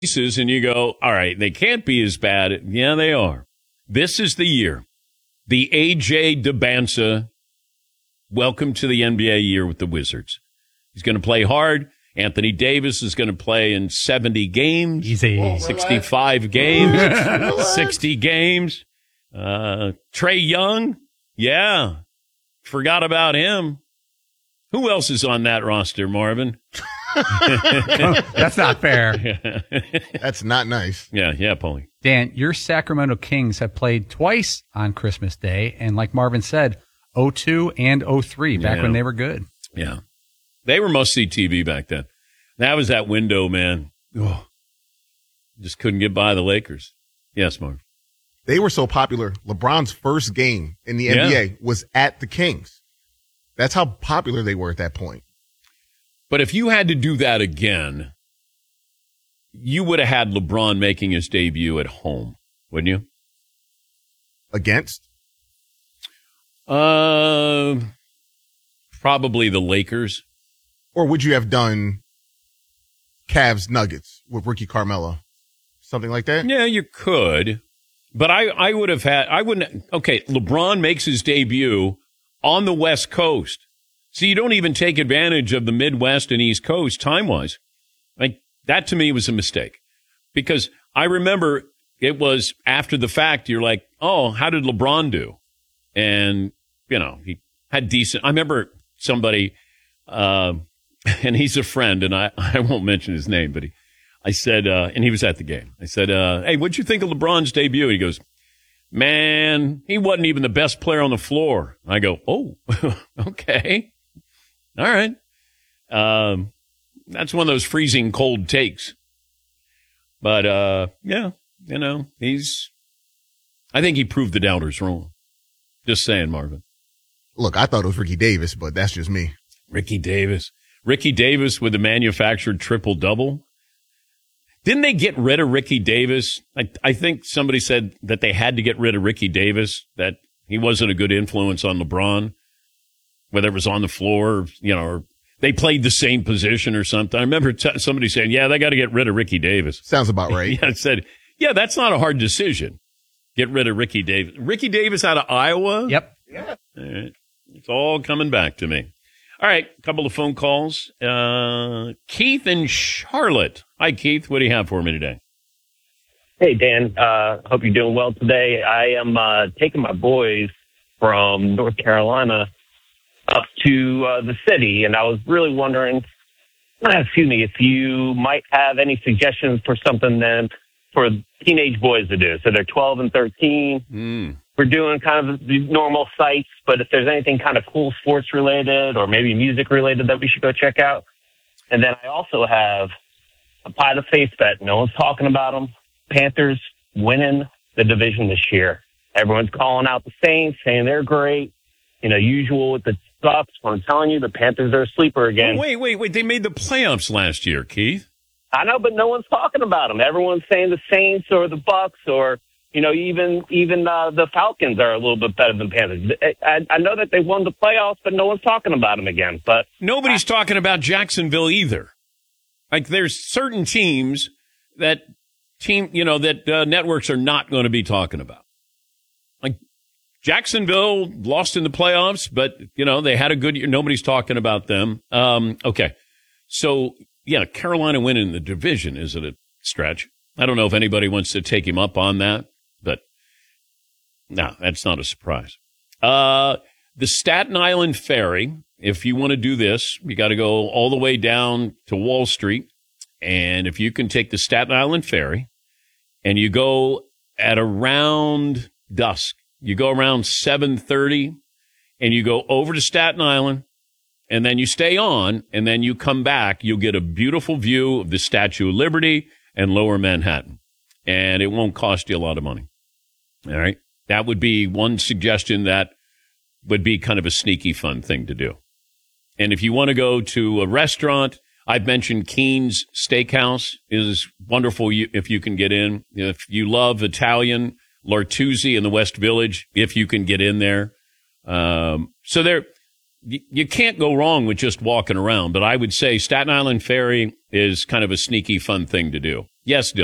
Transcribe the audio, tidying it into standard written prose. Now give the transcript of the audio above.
pieces, and you go, all right, they can't be as bad. Yeah, they are. This is the year. The A.J. Dybantsa, welcome to the NBA year with the Wizards. He's going to play hard. Anthony Davis is going to play in 70 games. Easy. 65 games. 60 games. Trae Young. Yeah. Forgot about him. Who else is on that roster, Marvin? That's not fair. That's not nice. Yeah, Paulie. Dan, your Sacramento Kings have played twice on Christmas Day, and like Marvin said, 02 and 03, back when they were good. Yeah. They were must-see TV back then. That was that window, man. Oh, just couldn't get by the Lakers. Yes, Marv. They were so popular. LeBron's first game in the NBA was at the Kings. That's how popular they were at that point. But if you had to do that again, you would have had LeBron making his debut at home, wouldn't you? Against? Probably the Lakers. Or would you have done Cavs Nuggets with Ricky Carmelo? Something like that? Yeah, you could. But I would have had, I wouldn't, okay, LeBron makes his debut on the West Coast. So you don't even take advantage of the Midwest and East Coast time-wise. Like, that to me was a mistake. Because I remember it was after the fact, you're like, oh, how did LeBron do? And, you know, he had decent, I remember somebody, and he's a friend, and I won't mention his name, but I said, and he was at the game. I said, hey, what'd you think of LeBron's debut? He goes, man, he wasn't even the best player on the floor. I go, oh, okay. All right. That's one of those freezing cold takes. But, yeah, you know, I think he proved the doubters wrong. Just saying, Marvin. Look, I thought it was Ricky Davis, but that's just me. Ricky Davis with the manufactured triple-double. Didn't they get rid of Ricky Davis? I think somebody said that they had to get rid of Ricky Davis, that he wasn't a good influence on LeBron, whether it was on the floor, you know, or they played the same position or something. I remember somebody saying, yeah, they got to get rid of Ricky Davis. Sounds about right. Yeah, it said, yeah, that's not a hard decision. Get rid of Ricky Davis. Ricky Davis out of Iowa? Yep. Yeah. All right. It's all coming back to me. All right, a couple of phone calls. Keith in Charlotte. Hi, Keith. What do you have for me today? Hey, Dan. Hope you're doing well today. I am taking my boys from North Carolina up to the city, and I was really wondering, if you might have any suggestions for something then for teenage boys to do. So they're 12 and 13. We're doing kind of the normal sites, but if there's anything kind of cool sports related or maybe music related that we should go check out. And then I also have a pie to face bet. No one's talking about them. Panthers winning the division this year. Everyone's calling out the Saints, saying they're great. You know, usual with the Bucks. I'm telling you, the Panthers are a sleeper again. Oh, wait. They made the playoffs last year, Keith. I know, but no one's talking about them. Everyone's saying the Saints or the Bucks or, you know, even the Falcons are a little bit better than Panthers. I know that they won the playoffs, but no one's talking about them again. But nobody's talking about Jacksonville either. Like, there's certain teams that networks are not going to be talking about. Like, Jacksonville lost in the playoffs, but, you know, they had a good year. Nobody's talking about them. Okay. So, yeah, Carolina winning the division isn't a stretch. I don't know if anybody wants to take him up on that, but no, that's not a surprise. The Staten Island Ferry, if you want to do this, you got to go all the way down to Wall Street. And if you can take the Staten Island Ferry and you go at around dusk, you go around 7:30 and you go over to Staten Island and then you stay on and then you come back, you'll get a beautiful view of the Statue of Liberty and Lower Manhattan. And it won't cost you a lot of money. All right. That would be one suggestion that would be kind of a sneaky fun thing to do. And if you want to go to a restaurant, I've mentioned Keen's Steakhouse is wonderful if you can get in. If you love Italian, Lartuzzi in the West Village, if you can get in there. So there, you can't go wrong with just walking around. But I would say Staten Island Ferry is kind of a sneaky fun thing to do. Yes,